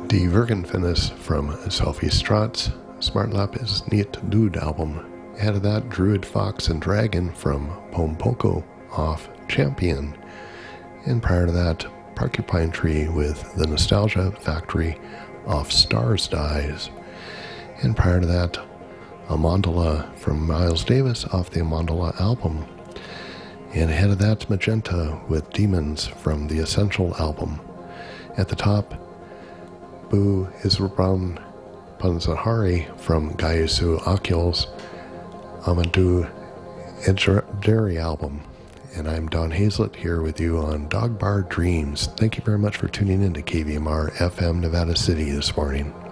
Die Vergenfinnis from Sophie Stratz, Smartlap is Niet Dude album. Ahead of that, Druid Fox and Dragon from Pompoko off Champion. And prior to that, Porcupine Tree with The Nostalgia Factory off Stars Dies. And prior to that, Amandala from Miles Davis off the Amandala album. And ahead of that, Magenta with Demons from the Essential album. At the top, Bu Isram Panzahari from Gayusu Akyol's Amadou Edjari album. And I'm Don Hazlett here with you on Dog Bar Dreams. Thank you very much for tuning in to KVMR FM Nevada City this morning.